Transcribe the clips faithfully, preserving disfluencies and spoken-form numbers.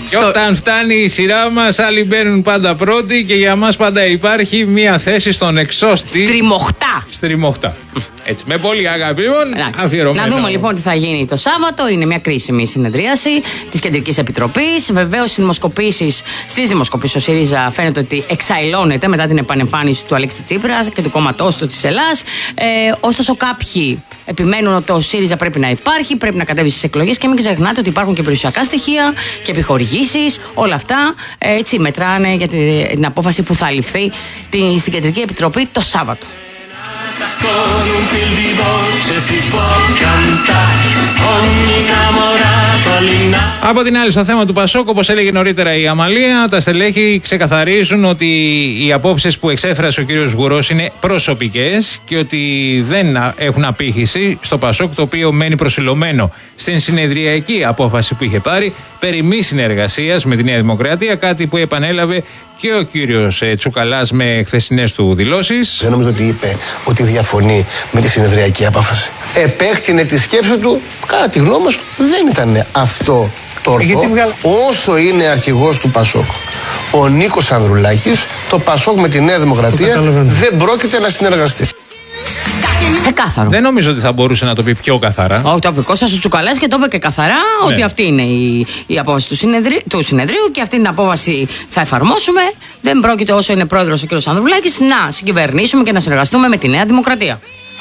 Και στο... όταν φτάνει η σειρά μας, άλλοι μπαίνουν πάντα πρώτοι και για μας πάντα υπάρχει μία θέση στον εξώστη. Στριμωχτά. Στριμωχτά. Έτσι, με πολύ αγάπη, λοιπόν, αφιερωμένο. Να δούμε λοιπόν τι θα γίνει το Σάββατο. Είναι μια κρίσιμη συνεδρίαση της Κεντρικής Επιτροπής. Βεβαίως, στις δημοσκοπήσεις, στις δημοσκοπήσεις ο ΣΥΡΙΖΑ φαίνεται ότι εξαϊλώνεται μετά την επανεμφάνιση του Αλέξη Τσίπρα και του κόμματός του της Ελλάς. Ε, ωστόσο, κάποιοι επιμένουν ότι ο ΣΥΡΙΖΑ πρέπει να υπάρχει, πρέπει να κατέβει στις εκλογές και μην ξεχνάτε ότι υπάρχουν και περιουσιακά στοιχεία και επιχορηγήσεις. Όλα αυτά έτσι μετράνε για την απόφαση που θα ληφθεί στην Κεντρική Επιτροπή το Σάββατο. Από την άλλη, στο θέμα του Πασόκ, όπως έλεγε νωρίτερα η Αμαλία, τα στελέχη ξεκαθαρίζουν ότι οι απόψεις που εξέφρασε ο κύριος Γουρός είναι προσωπικές και ότι δεν έχουν απήχηση στο Πασόκ, το οποίο μένει προσιλωμένο στην συνεδριακή απόφαση που είχε πάρει περί μη συνεργασίας με τη Νέα Δημοκρατία, κάτι που επανέλαβε και ο κύριος Τσουκαλάς με χθεσινές του δηλώσεις. Δεν νομίζω ότι είπε ότι διαφωνεί με τη συνεδριακή απόφαση. Επέκτηνε τη σκέψη του, κατά τη γνώμη μας δεν ήταν αυτό το ορθό. Βγα... Όσο είναι αρχηγός του Πασόκ ο Νίκος Ανδρουλάκης, το Πασόκ με τη Νέα Δημοκρατία δεν πρόκειται να συνεργαστεί. Ξεκάθαρο. Δεν νομίζω ότι θα μπορούσε να το πει πιο καθαρά. Όχι, το είπε Κώστας ο Τσουκαλάς και το είπε και καθαρά, ναι, ότι αυτή είναι η, η απόφαση του, συνεδρι... του συνεδρίου και αυτή την απόφαση θα εφαρμόσουμε. Δεν πρόκειται, όσο είναι πρόεδρος ο κ. Ανδρουλάκης, να συγκυβερνήσουμε και να συνεργαστούμε με τη Νέα Δημοκρατία.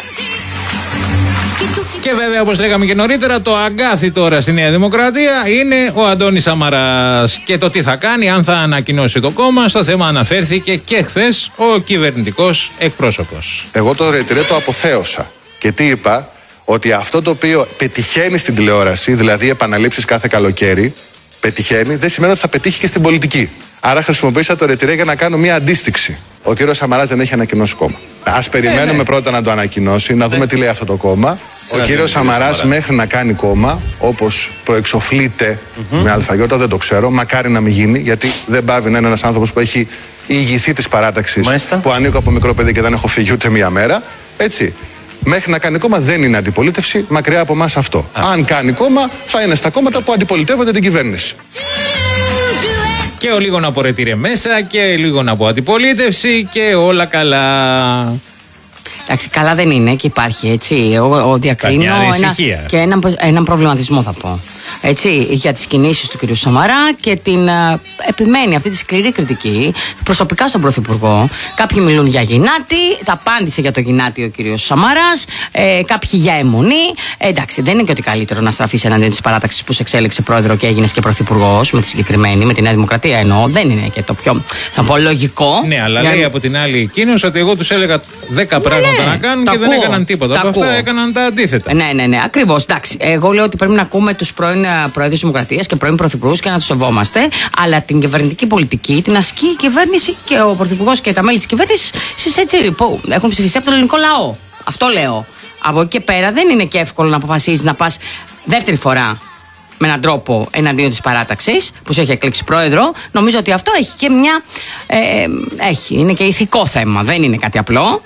Και βέβαια, όπως λέγαμε και νωρίτερα, το αγκάθι τώρα στη Νέα Δημοκρατία είναι ο Αντώνης Σαμαράς. Και το τι θα κάνει, αν θα ανακοινώσει το κόμμα, στο θέμα αναφέρθηκε και χθες ο κυβερνητικός εκπρόσωπος. Εγώ το ρετυρέ το αποθέωσα. Και τι είπα, ότι αυτό το οποίο πετυχαίνει στην τηλεόραση, δηλαδή επαναλήψεις κάθε καλοκαίρι, πετυχαίνει, δεν σημαίνει ότι θα πετύχει και στην πολιτική. Άρα χρησιμοποίησα το ρετυρέ για να κάνω μια αντίστοιξη. Ο κύριος Σαμαράς δεν έχει ανακοινώσει κόμμα. Ας περιμένουμε ε, ναι. πρώτα να το ανακοινώσει, να δούμε ε. τι λέει αυτό το κόμμα. Ο κύριος Σαμαράς μέχρι να κάνει κόμμα, όπως προεξοφλείται mm-hmm. με αλφαγιώτα, δεν το ξέρω, μακάρι να μην γίνει, γιατί δεν πάβει να είναι ένας άνθρωπος που έχει ηγηθεί της παράταξης, Μάλιστα. που ανήκω από μικρό παιδί και δεν έχω φύγει ούτε μία μέρα. Έτσι. Μέχρι να κάνει κόμμα δεν είναι αντιπολίτευση, μακριά από εμάς αυτό. Α. Αν κάνει κόμμα, θα είναι στα κόμματα που αντιπολιτεύονται την κυβέρνηση. Και ο λίγο να πω ρετυρέ μέσα και λίγο να πω αντιπολίτευση και όλα καλά. Εντάξει, καλά δεν είναι και υπάρχει, έτσι. Εγώ διακρίνω ένα, και έναν ένα προβληματισμό, θα πω. Έτσι, για τις κινήσεις του κ. Σαμαρά και την α, επιμένει αυτή τη σκληρή κριτική προσωπικά στον Πρωθυπουργό. Κάποιοι μιλούν για γυνάτη, τα απάντησε για το γυνάτη ο κ. Σαμαράς, ε, κάποιοι για αιμονή. Ε, εντάξει, δεν είναι και ότι καλύτερο να στραφείς εναντίον της παράταξης που σε εξέλεξε πρόεδρο και έγινες και πρωθυπουργός με τη συγκεκριμένη, με τη Νέα Δημοκρατία εννοώ. Δεν είναι και το πιο, θα πω, λογικό. Ναι, αλλά για... λέει από την άλλη εκείνος ότι εγώ τους έλεγα δέκα ναι, πράγματα ναι, να κάνουν και ακούω, δεν έκαναν τίποτα. Από αυτά έκαναν τα αντίθετα. Ναι, ναι, ναι, ακριβώς. Εντάξει, εγώ λέω ότι πρέπει να ακούμε τους πρώην Προέδρους Δημοκρατίας και πρώην Πρωθυπουργούς και να τους σεβόμαστε, αλλά την κυβερνητική πολιτική την ασκεί η κυβέρνηση και ο Πρωθυπουργός και τα μέλη της κυβέρνησης έτσι, που έχουν ψηφιστεί από τον ελληνικό λαό. Αυτό λέω. Από εκεί και πέρα δεν είναι και εύκολο να αποφασίζεις να πας δεύτερη φορά με έναν τρόπο εναντίον της παράταξης που σε έχει εκλέξει πρόεδρο. Νομίζω ότι αυτό έχει και μια. Ε, έχει, είναι και ηθικό θέμα, δεν είναι κάτι απλό.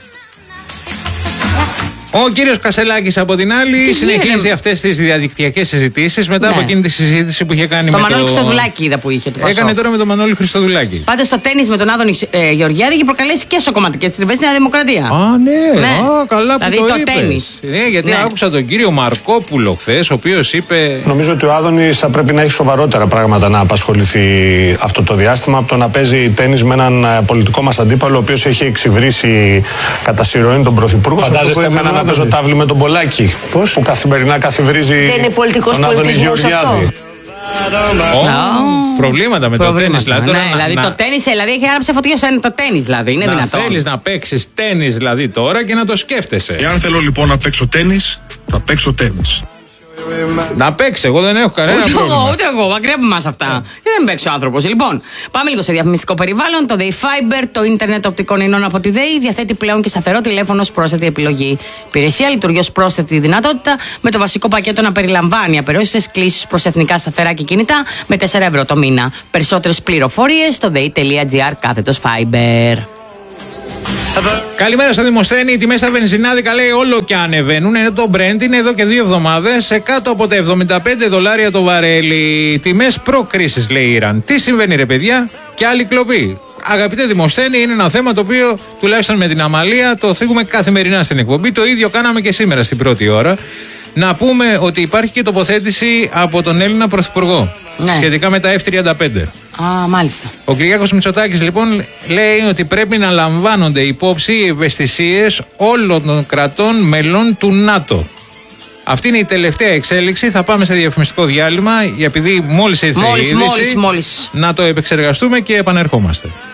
Ο κύριος Κασελάκης από την άλλη τι συνεχίζει γίνεται? αυτές τις διαδικτυακές συζητήσεις μετά ναι. από εκείνη τη συζήτηση που είχε κάνει το με Μανώλη το... Χριστοδουλάκη είδα που είχε το Πασόκ. Έκανε τώρα με τον Μανώλη Χριστοδουλάκη. Πάντως το τένις με τον Άδωνη ε, Γεωργιάδη είχε προκαλέσει και σοκομματικές τριβές στη Νέα Δημοκρατία. Α, ναι, ναι. Α, καλά που δηλαδή το, το είπες. Τένις. Ναι, γιατί ναι. άκουσα τον κύριο Μαρκόπουλο χθες, ο οποίος είπε... Νομίζω ότι ο Άδωνης θα πρέπει να έχει σοβαρότερα πράγματα να απασχοληθεί αυτό το διάστημα από το να παίζει τένις με έναν πολιτικό μας αντίπαλο, ο οποίος έχει εξυβρίσει κατά συρροή τον Πρωθυπουργό. Φαντάζεστε εμένα να παίζω τάβλη με τον Πολάκη. Πώς? Που καθημερινά καθιβρίζει δεν είναι πολιτικός πολιτισμός αυτό. Oh, oh. Προβλήματα με το τένις. Δηλαδή, ναι, να, δηλαδή να... το τένις, δηλαδή έχει άναψε φωτιά σε το τένις, δηλαδή. Είναι να δυνατόν. Θέλεις να παίξεις τένις, δηλαδή τώρα και να το σκέφτεσαι. Εάν θέλω λοιπόν να παίξω τένις, θα παίξω τένις. Να παίξει, εγώ δεν έχω κανένα ούτε πρόβλημα. Εγώ, ούτε εγώ, μακριά από εμάς αυτά. Yeah. Και δεν παίξει ο άνθρωπος. Λοιπόν, πάμε λίγο σε διαφημιστικό περιβάλλον. Το ΔΕΗ Fiber, το ίντερνετ οπτικών ινών από τη ΔΕΗ, διαθέτει πλέον και σταθερό τηλέφωνο ως πρόσθετη επιλογή. Υπηρεσία λειτουργεί ως πρόσθετη δυνατότητα, με το βασικό πακέτο να περιλαμβάνει απεριόριστες κλήσεις προς εθνικά σταθερά και κινητά με τέσσερα ευρώ το μήνα. Περισσότερες πληροφορίες στο δε ι τελεία τζι άρ κάθετος Fiber. Καλημέρα στο Δημοσθένη. Οι τιμές στα βενζινάδικα λέει όλο και ανεβαίνουν. Είναι το Brent, είναι εδώ και δύο εβδομάδες σε κάτω από τα εβδομήντα πέντε δολάρια το βαρέλι. Τιμές προ-κρίσης λέει η Ιράν. Τι συμβαίνει ρε παιδιά, και άλλη κλοπή. Αγαπητέ Δημοσθένη, είναι ένα θέμα το οποίο τουλάχιστον με την Αμαλία το θίγουμε καθημερινά στην εκπομπή. Το ίδιο κάναμε και σήμερα στην πρώτη ώρα. Να πούμε ότι υπάρχει και τοποθέτηση από τον Έλληνα Πρωθυπουργό. Ναι. Σχετικά με τα εφ τριάντα πέντε. Α, μάλιστα. Ο Κυριάκος Μητσοτάκης λοιπόν λέει ότι πρέπει να λαμβάνονται υπόψη οι ευαισθησίες όλων των κρατών μελών του ΝΑΤΟ. Αυτή είναι η τελευταία εξέλιξη. Θα πάμε σε διαφημιστικό διάλειμμα, επειδή μόλις ήρθε μόλις, η είδηση, μόλις, μόλις. να το επεξεργαστούμε και επανερχόμαστε.